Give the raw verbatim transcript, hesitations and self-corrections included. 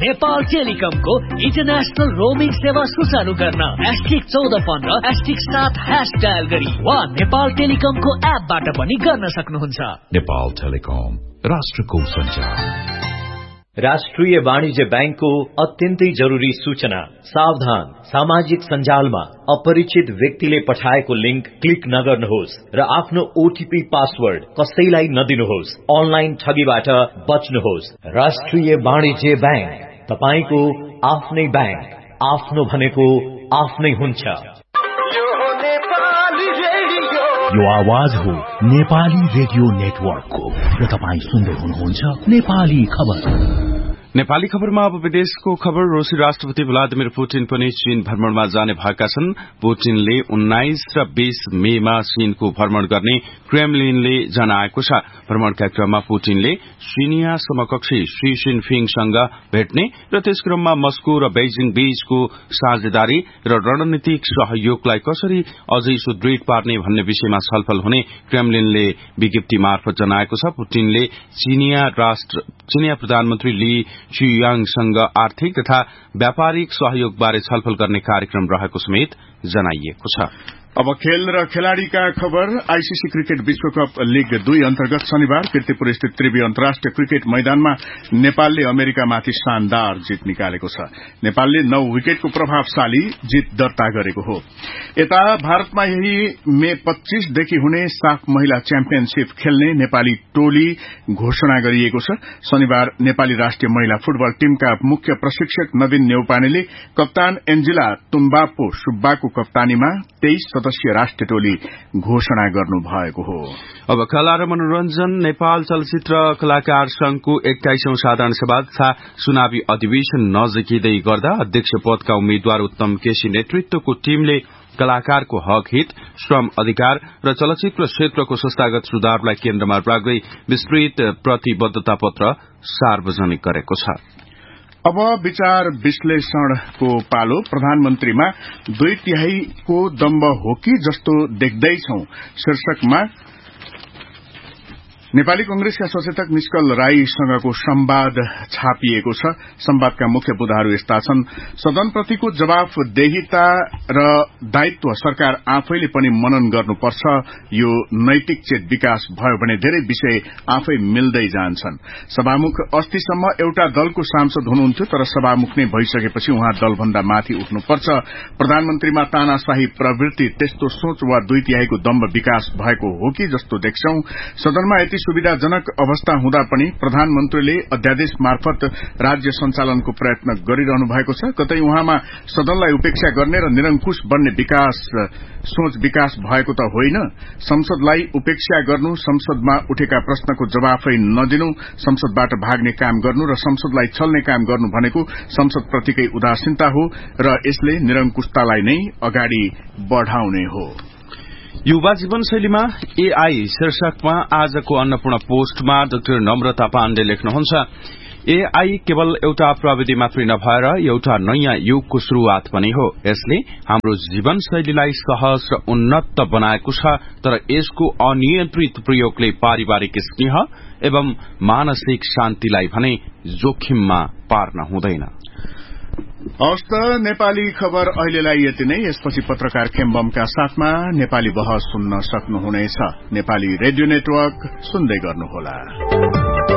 Nepal टेलिकमको international roaming सेवा सुचारू गर्न एस्टिक चौध पन्ध्र एस्टिक सात ह्यास डायल गरी वा नेपाल टेलिकमको एपबाट पनि गर्न सक्नुहुन्छ। नेपाल टेलिकम, राष्ट्रको सञ्चार। राष्ट्रिय वाणिज्य बैंकको अत्यन्तै जरूरी सूचना। सावधान, सामाजिक सञ्जालमा अपरिचित व्यक्तिले पठाएको लिंक क्लिक नगर्नुहोस् र आफ्नो ओटीपी पासवर्ड कसैलाई नदिनुहोस्। अनलाइन ठगीबाट बच्नुहोस्। राष्ट्रिय वाणिज्य बैंक, तपाईको आफ्नै बैंक। आफ्नो भनेको आफ्नै हुन्छ। यो आवाज हो नेपाली रेडियो नेटवर्कको र तपाईँ सुन्दै हुनुहुन्छ नेपाली खबर। नेपाली खबरमा अब विदेशको खबर। रूसी राष्ट्रपति व्लादिमिर पुटिन पनि चीन भ्रमणमा जाने भएका छन्। पुटिनले उन्नाइस र बीस मेमा चीनको भ्रमण गर्ने क्रेमलिनले जनाएको छ। भ्रमणका क्रममा पुटिनले चिनिया समकक्षी शी जिनपिङसँग भेट्ने र त्यस क्रममा मस्को र बेजिङ बीचको साझेदारी र रणनीतिक सहयोगलाई कसरी अझै सुदृढ़ पार्ने भन्ने विषयमा छलफल हुने क्रेमलिनले विज्ञप्ति मार्फत जनाएको छ। पुटिनले चिनिया राष्ट्र चिनिया प्रधानमन्त्री ली चियाङसँग आर्थिक तथा व्यापारिक सहयोगबारे छलफल गर्ने कार्यक्रम रहेको समेत जनाइएको छ। अब खेल र खेलाड़ीका खबर। आईसीसी क्रिकेट विश्वकप लीग दुई अन्तर्गत शनिबार कीर्तिपुर स्थित त्रिवी अन्तर्राष्ट्रिय क्रिकेट मैदानमा नेपालले अमेरिकामाथि शानदार जित निकालेको छ। नेपालले नौ विकेटको प्रभावशाली जित दर्ता गरेको हो। यता भारतमा यही मे पच्चीसदेखि हुने साफ महिला च्याम्पियनशीप खेल्ने नेपाली टोली घोषणा गरिएको छ। शनिबार नेपाली राष्ट्रिय महिला फुटबल टीमका मुख्य प्रशिक्षक नवीन न्यौपानेले कप्तान एन्जिला तुम्बापो सुब्बाको कप्तानीमा तेइस सदस्यीय राष्ट्रिय टोली घोषणा गर्नु भएको हो। अब कला र मनोरञ्जन। नेपाल चलचित्र कलाकार संघको एक्काइसौं साधारण सभा तथा चुनावी अधिवेशन नजिकिँदै गर्दा अध्यक्ष पदका उम्मेद्वार उत्तम केसी नेतृत्वको टीमले कलाकारको हक हित, श्रम अधिकार र चलचित्र क्षेत्रको संस्थागत सुधारलाई केन्द्रमा राख्दै विस्तृत प्रतिबद्धता पत्र सार्वजनिक गरेको छ। अब विचार विश्लेषणको पालो। प्रधानमन्त्रीमा दुई तिहाईको दम्ब हो कि जस्तो देख्दैछौ शीर्षकमा नेपाली कंग्रेसका सचेतक निष्कल राईसँगको संवाद छापिएको छ। संवादका मुख्य बुँदाहरू यस्ता छन्। सदनप्रतिको जवाफदेहिता र दायित्व सरकार आफैले पनि मनन गर्नुपर्छ। यो नैतिक चेत विकास भयो भने धेरै विषय आफै मिल्दै जान्छन्। सभामुख अस्तिसम्म एउटा दलको सांसद हुनुहुन्थ्यो, तर सभामुख नै भइसकेपछि उहाँ दलभन्दा माथि उठ्नुपर्छ। प्रधानमन्त्रीमा तानाशाही प्रवृत्ति, त्यस्तो सोच वा दुई तिहाईको दम्ब विकास भएको हो कि जस्तो देख्छौं। सदनमा यति सुविधाजनक अवस्था हुँदा पनि प्रधानमन्त्रीले अध्यादेश मार्फत राज्य सञ्चालनको प्रयत्न गरिरहनु भएको छ। कतै उहाँमा सदनलाई उपेक्षा गर्ने र निरंकुश बन्ने विकास सोच विकास भएको त होइन। संसदलाई उपेक्षा गर्नु, संसदमा उठेका प्रश्नको जवाफै नदिनु, संसदबाट भाग्ने काम गर्नु र संसदलाई छल्ने काम गर्नु भनेको संसदप्रतिकै उदासीनता हो र यसले निरंकुशतालाई नै अगाडि बढ़ाउने हो। युवा जीवनशैलीमा एआई शीर्षकमा आजको अन्नपूर्ण पोस्टमा डाक्टर नम्रता पाण्डे लेख्नुहुन्छ, एआई केवल एउटा प्रविधि मात्रै नभएर एउटा नयाँ युगको शुरूआत पनि हो। यसले हाम्रो जीवनशैलीलाई सहज र उन्नत बनाएको छ, तर यसको अनियन्त्रित प्रयोगले पारिवारिक स्नेह एवं मानसिक शान्तिलाई भने जोखिममा पार्न हुँदैन। हवस् त, नेपाली खबर अहिलेलाई यति नै। यसपछि पत्रकार खेम्बमका साथमा नेपाली बहस सुन्न सक्नुहुनेछ। नेपाली रेडियो नेटवर्क सुन्दै गर्नुहोला।